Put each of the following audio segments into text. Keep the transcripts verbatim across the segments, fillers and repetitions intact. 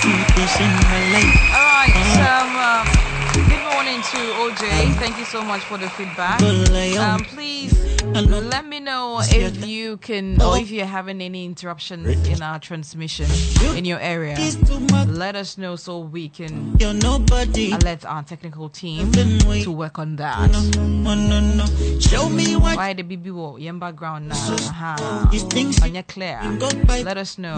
All right. Um, uh, good morning to O J. Thank you so much for the feedback. Um, please let me know if you can, or if you're having any interruptions in our transmission in your area. Let us know so we can alert our technical team to work on that. Why the B B wo in background now? Aha. On your clear. Let us know.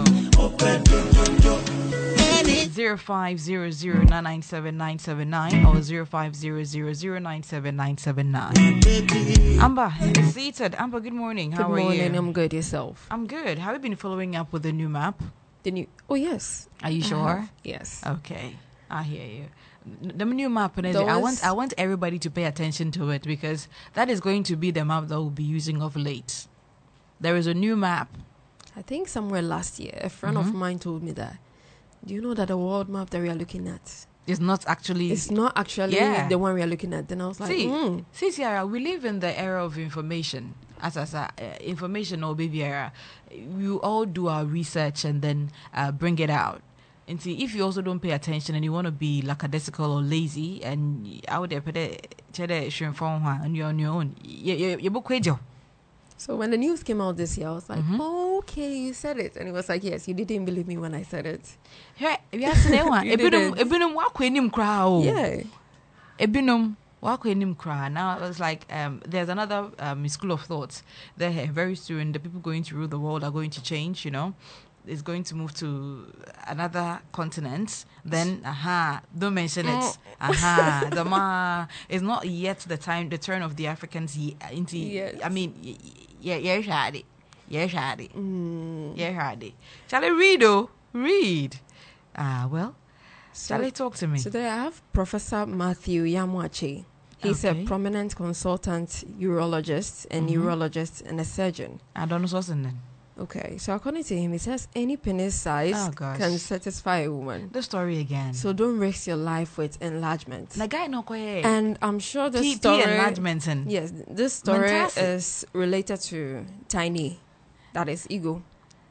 Zero five zero zero nine nine seven nine seven nine or zero five zero zero zero nine seven nine seven nine. Amber is seated. Amber, good morning. How good are morning. you? I'm good. Yourself? I'm good. Have you been following up with the new map? The new? Oh yes. Are you sure? Uh-huh. Yes. Okay, I hear you. The new map, Those... I want I want everybody to pay attention to it because that is going to be the map that we'll be using of late. There is a new map. I think somewhere last year, a friend mm-hmm. of mine told me that. Do you know that the world map that we are looking at is not actually... It's not actually yeah. the one we are looking at. Then I was like, see, mm. see, Ciara, we live in the era of information. As as a uh, information or baby era, we all do our research and then uh, bring it out. And see, if you also don't pay attention and you want to be lackadaisical or lazy, and out there, put it, and you're on your own, you book job. So when the news came out this year, I was like, mm-hmm. oh, okay, you said it. And it was like, yes, you didn't believe me when I said it. Yeah, yes, ebinum ebinum wakwenim crowd. Yeah. Ebinum wakwenim crowd. Now it was like um, there's another um, school of thoughts. There very soon the people going to rule the world are going to change. You know, it's going to move to another continent. Then aha, don't mention it. Aha, the ma is not yet the time, the turn of the Africans. Into yes. I mean, yeah, yeah, shady. Yeah, shady. Mm. Yeah, shady. Shall I read, oh? Read. Ah, well, so, shall I talk to me? Today I have Professor Matthew Yamwachi. He's okay. a prominent consultant urologist and mm-hmm. neurologist and a surgeon. I don't know what's in there. Okay, so according to him, he says any penis size oh, can satisfy a woman. The story again. So don't risk your life with enlargement. The guy no quite. And I'm sure this P- story... P enlargement. And yes, this story Fantastic. is related to Tiny. That is Ego.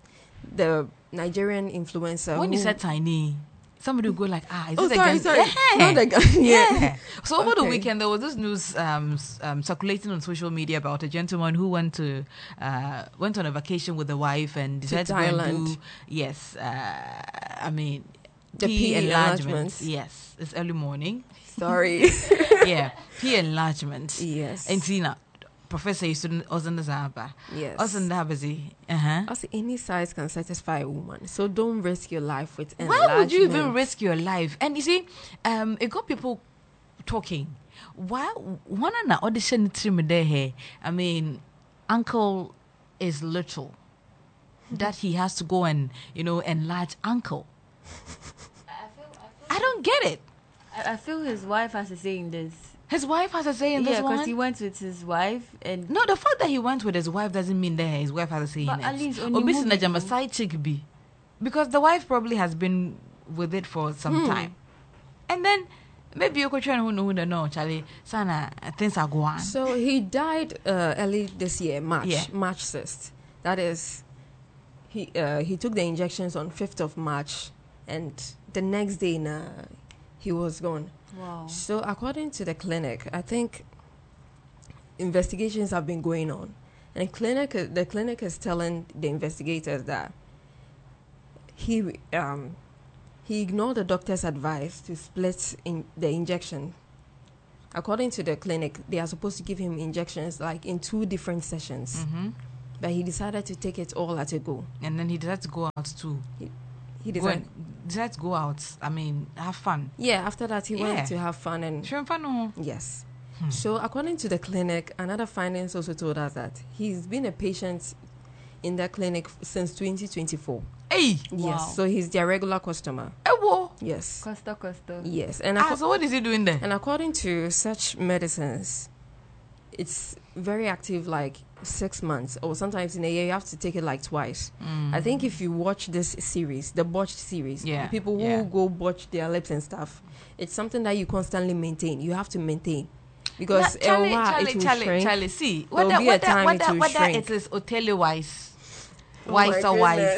The Nigerian influencer. When who, you said Tiny, somebody would go like, ah, is oh, this sorry, a guy? sorry. Yeah. Not the guy. Yeah. yeah. So over okay. the weekend, there was this news um, um, circulating on social media about a gentleman who went to uh, went on a vacation with the wife and decided to, to go and do, yes, uh, I mean, the P, P enlargement. enlargement. Yes, it's early morning. Sorry. yeah, P enlargement. Yes. And Tina, Professor, you student Ozan Zaba. Yes. Ozan Dabazi. Uh huh. Also, any size can satisfy a woman, so don't risk your life with enlargement. Why would you even risk your life? And you see, um, it got people talking. Why one an audition there? I mean, uncle is little. That he has to go and you know enlarge uncle. I, feel, I, feel I don't get it. I, I feel his wife has a say in this. His wife has a say in yeah, this one? Yeah, because he went with his wife. And no, the fact that he went with his wife doesn't mean that his wife has a say but in at it. least Or a side chick be. Because the wife probably has been with it for some hmm. time. And then, maybe you could try who know who know, Charlie. Sana, things are going on. So he died uh, early this year, March, yeah. March sixth. That is, he uh, he took the injections on fifth of March, and the next day, nah, he was gone. Wow. So according to the clinic, I think investigations have been going on, and clinic the clinic is telling the investigators that he um he ignored the doctor's advice to split in the injection. According to the clinic, they are supposed to give him injections like in two different sessions, mm-hmm. but he decided to take it all at a go. And then he decided to go out too. He, he decided, decided to go out. I mean, have fun. Yeah. After that, he yeah. went to have fun and sure fun. Yes. Hmm. So according to the clinic, another findings also told us that he's been a patient in that clinic since twenty twenty-four. Hey! Yes. Wow. So he's their regular customer. Hey, whoa. Yes. Costa, Costa. Yes. And ah, so what is he doing there? And according to such medicines, it's very active, like six months or sometimes in a year. You have to take it like twice. Mm. I think if you watch this series, the botched series, yeah. people who yeah. go botch their lips and stuff, it's something that you constantly maintain. You have to maintain. Because no, Charlie, Elwa, Charlie, it will Charlie, shrink. Charlie, see, There will whether, be a whether, time whether, it will whether shrink. it is hotelier wise, Oh wise my or wise, goodness.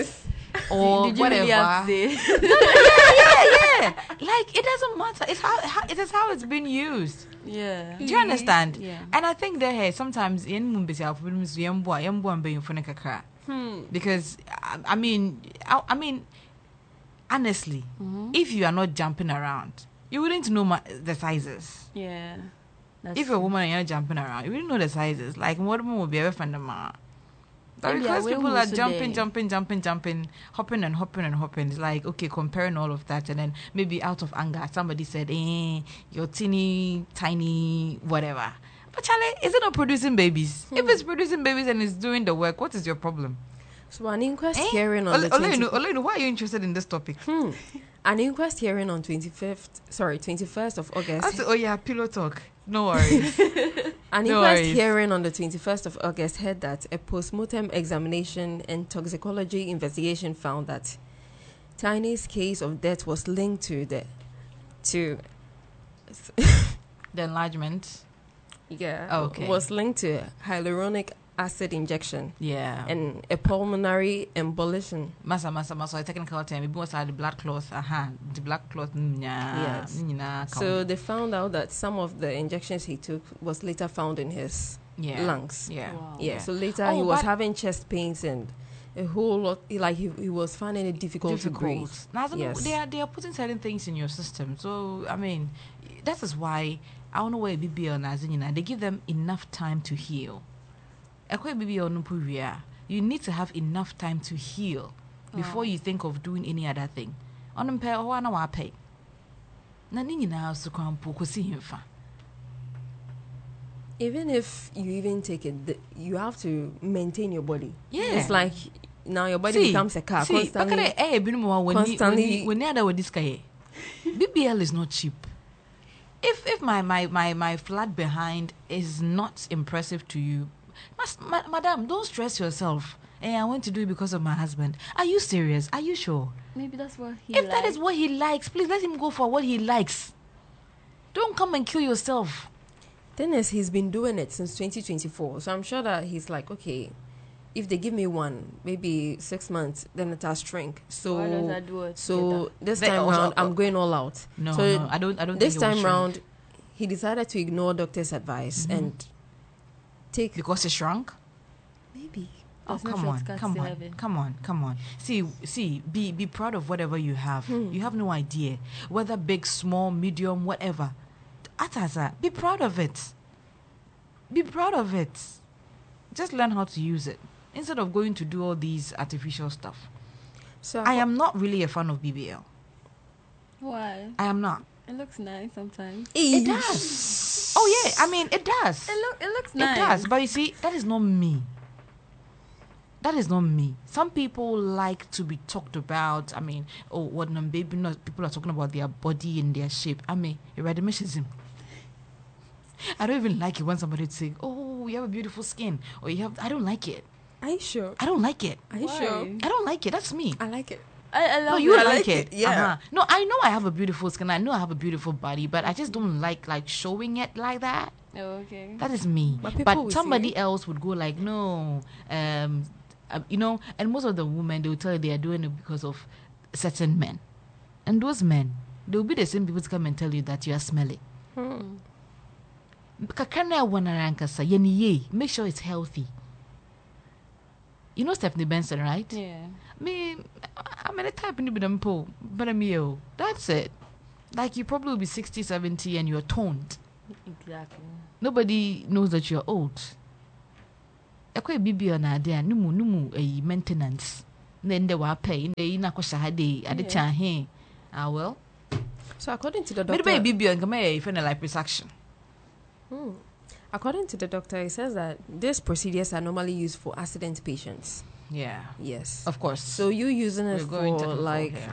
or Did you whatever. really have to say? yeah, yeah. Like it doesn't matter. It's how, how it is how it's been used. Yeah. Do you understand? Yeah. And I think that hey, sometimes in Mumbisi problems yembwa yembwa mbe yunfunika kra. Hmm. Because I, I mean I, I mean honestly, Mhm. if you are not jumping around, you wouldn't know my, the sizes. Yeah. That's If you're a true. woman and you're not jumping around, you wouldn't know the sizes. Like what woman will be ever friend of mine. But Maybe because I will people are also jumping, there. jumping, jumping, jumping, hopping and hopping and hopping, it's like, okay, comparing all of that. And then maybe out of anger, somebody said, eh, you're teeny, tiny, whatever. But Charlie, is it not producing babies? Hmm. If it's producing babies and it's doing the work, what is your problem? So an inquest Eh? hearing on Ole- the twenty- Olenu, Olenu, why are you interested in this topic? Hmm. An inquest hearing on twenty-fifth, sorry, twenty-first of August. I said, oh yeah, pillow talk. No worries. An No inquest worries. hearing on the twenty-first of August held that a post-mortem examination and toxicology investigation found that Tiny's case of death was linked to the to The enlargement. yeah Oh, okay. was linked to hyaluronic acid injection Yeah. and a pulmonary embolism. Masa, masa, masa, a technical term. It was the blood cloth. Aha, the blood cloth. Yes. Yes. So they found out that some of the injections he took was later found in his yeah. lungs. Yeah. Wow. Yeah. Yeah. So later Oh, he was but- having chest pains and a whole lot. Like he, he was finding it difficult, to breathe. Difficult. Now, I don't Yes. know, they are they are putting certain things in your system. So I mean, that is why I don't know where B B L now. You know, they give them enough time to heal. Ekwe B B L no puria. You need to have enough time to heal before Oh. you think of doing any other thing. On mpe ho na wa pay. Na ni nyina so kwampo kosi himfa. Even if you even take it, th- you have to maintain your body. Yeah. It's like now your body See, becomes a car See, constantly. bakare eh binu mo when constantly- when when when this guy. B B L is not cheap. If if my my my my flat behind is not impressive to you, mas, ma, madam, don't stress yourself. Hey, I want to do it because of my husband. Are you serious? Are you sure? Maybe that's what he If that likes. is what he likes, please let him go for what he likes. Don't come and kill yourself. Thing is, he's been doing it since twenty twenty-four. So I'm sure that he's like, okay, if they give me one, maybe six months, then it has shrink. So Why does that do it so together? this They time also- round, I'm going all out. No, so no, I don't. I don't. this think it will time shrink. round, he decided to ignore doctor's advice Mhm. and take Because it shrunk. maybe. Oh, Does not come on, shortcut come to on, heaven. come on, come on. See, see, be be proud of whatever you have. Hmm. You have no idea whether big, small, medium, whatever. Ataza, be proud of it. Be proud of it. Just learn how to use it instead of going to do all these artificial stuff. So I am not really a fan of B B L. Why? I am not. It looks nice sometimes. It does. Oh yeah, I mean it does. It look. It looks It nice. does, but you see, that is not me. That is not me. Some people like to be talked about. I mean, oh, what no baby? No, people are talking about their body and their shape. I mean, eradimishism. I don't even like it when somebody say, "Oh, you have a beautiful skin," or "You have." I don't like it. Are you sure? I don't like it. Are you Why? sure? I don't like it. That's me. I like it. I, I love No, you it. like, like it. it, yeah. Uh-huh. No, I know I have a beautiful skin. I know I have a beautiful body, but I just don't like like showing it like that. Oh, okay. That is me. But people But, will somebody see. else would go like, no, um, uh, you know. And most of the women, they will tell you they are doing it because of certain men, and those men, they will be the same people to come and tell you that you are smelly. Hmm. Kakana wanarankasa yeni ye. Make sure it's healthy. You know Stephanie Benson, right? Yeah. Me, I'm in a type in the po, but I'm you. That's it. Like you probably will be sixty, seventy and you're toned. Exactly. Nobody knows that you're old. Ekwe bibi on idea, numu numu a maintenance. Then they were pay, they na ko shahade, at the Yeah. chan he. Ah well. So according to the Maybe doctor, bibi on come if any liposuction. Hmm. According to the doctor, he says that these procedures are normally used for accident patients. Yeah. Yes. Of course. So you using it we're going for technical like here.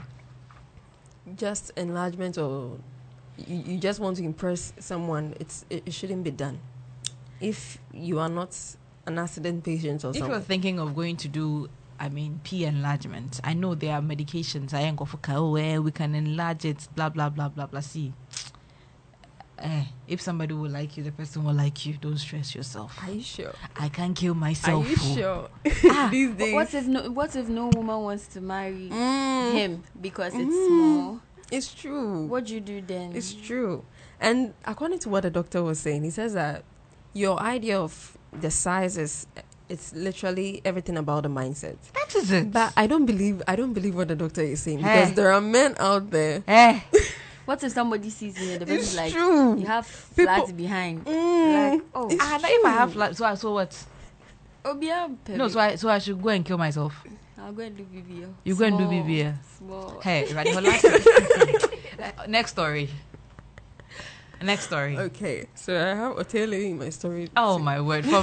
just enlargement or you, you just want to impress someone, it's it, it shouldn't be done. If you are not an accident patient or If you're something. thinking of going to do, I mean, P enlargement, I know there are medications. I ain't go for where we can enlarge it, blah, blah, blah, blah, blah. See, eh, if somebody will like you, the person will like you. Don't stress yourself. Are you sure? I can't kill Are myself. you oh. sure? Ah, These But days. what if no? What if no woman wants to marry Mm, him because it's Mm. small? It's true. What do you do then? It's true. And according to what the doctor was saying, he says that your idea of the size is it's literally everything about the mindset. that is it. But I don't believe I don't believe what the doctor is saying Hey. because there are men out there. eh, What if somebody sees me and the It's person's like, true. you have People- flat behind? Mm, Like, oh, it's ah, now if I have true. like, so I so what? Obia, No, so I so I should go and kill myself. I'll go and do B B L. You go and do Small, B B L. Small. Hey, right. Her last next story. Next story. Okay, so I have Otele in my story. Oh too. my word. From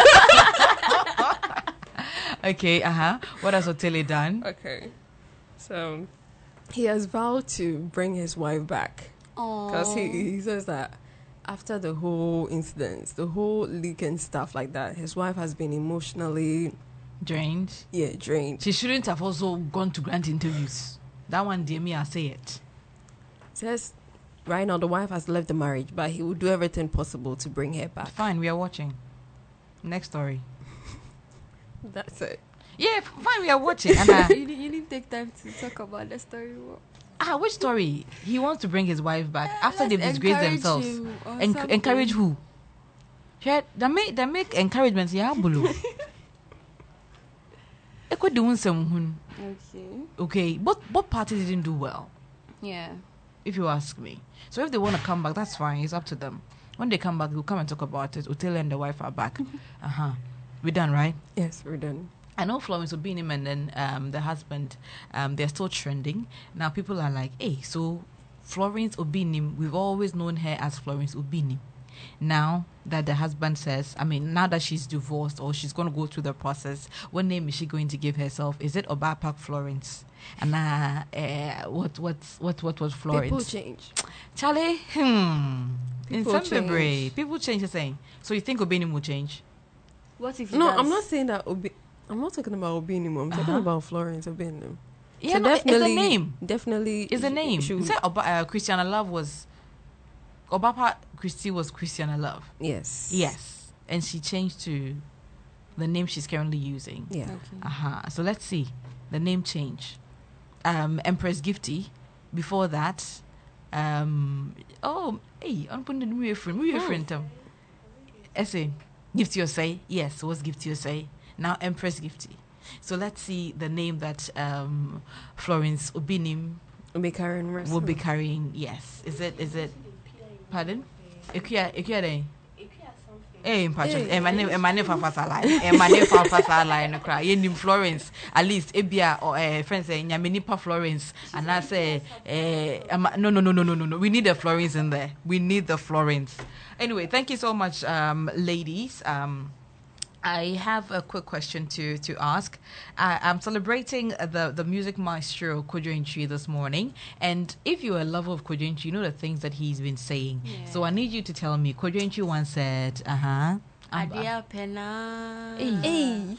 okay, uh huh. What has Otele done? Okay, so he has vowed to bring his wife back because he, he says that after the whole incident, the whole leak and stuff like that, his wife has been emotionally Drained. yeah drained. She shouldn't have also gone to grant interviews. That one, dear me, I say it. Says right now the wife has left the marriage, but he will do everything possible to bring her back. Fine, we are watching. Next story. That's it. Yeah, f- fine, we are watching. And, uh, you, need, you need to take time to talk about the story. What? ah, which story? He wants to bring his wife back after Let's they've disgraced encourage themselves. him or En- something. encourage who? Yeah, they make they make encouragements. Yeah, bulu. Eko di unsem hun. Okay. Okay, both both parties didn't do well, Yeah. if you ask me. So if they want to come back, that's fine. It's up to them. When they come back, we'll come and talk about it. Utele and the wife are back. uh huh. We done, right? Yes, we're done. I know Florence Obinim and then um, the husband, um, they're still trending. Now people are like, hey, so Florence Obinim, we've always known her as Florence Obinim. Now that the husband says, I mean, now that she's divorced or she's going to go through the process, what name is she going to give herself? Is it Obapak Florence? And uh, uh, what, what, what, what was Florence? People change. Charlie, hmm. People In February, change. people change the same. So you think Obinim will change? What if he No, does? I'm not saying that. Obi- I'm not talking about Obi anymore. I'm talking Uh-huh. about Florence Obi anymore. Yeah, So no, it's a definitely- name. Definitely, It's a sh- name. should- Say Oba, uh, Christiana Love was Obapa Christie was Christiana Love. yes. Yes, and she changed to the name she's currently using. Yeah. Okay. Uh huh. So let's see the name change. Um, Empress Gifty. Before that, um, oh, hey, I'm putting the new friend, new friend. Um, essay, Gifty or say yes. What's Gifty or say now? Empress Gifty. So let's see the name that um, Florence Obinim We'll be carrying rest. will be carrying. Yes, is it? Is it? Pardon? Ekuya, Ekuya day. Eh, mpacho. Eh, my name, eh, my name for fast line. Eh, my name for fast line. No cry. Ye name Florence. At least, ebia or eh, friends say nyamini pa Florence. And I say, eh, am I- no, no, no, no, no, no, no. We need the Florence in there. We need the Florence. Anyway, thank you so much, um, ladies. Um. I have a quick question to to ask. I, I'm celebrating the, the music maestro Kojo Intri this morning, and if you're a lover of Kojo Intri, you know the things that he's been saying. Yeah. So I need you to tell me. Kojo Intri once said, "Uh huh." Adia Pena. Hey.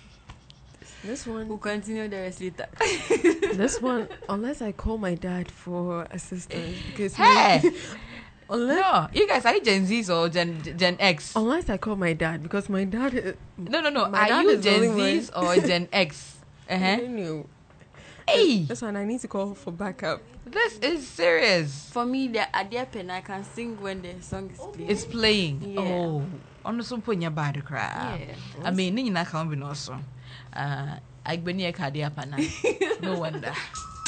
This We'll one, continue the rest later. this one. Unless I call my dad for assistance, because Hey, unless no, you guys are you Gen Zs or Gen Gen X? unless I call my dad, because my dad. uh, No, no, no. My Are dad you is the Gen only Zs or Gen X? Uh I huh. don't know. Hey, This one I need to call for backup. this is serious. For me, the Adia Pena, I can sing when the song is playing. It's playing. Yeah. Oh, on some point your bad cry. Yeah. I mean, ni nyina kan bi no so. Uh, agbani e kade apana. No wonder.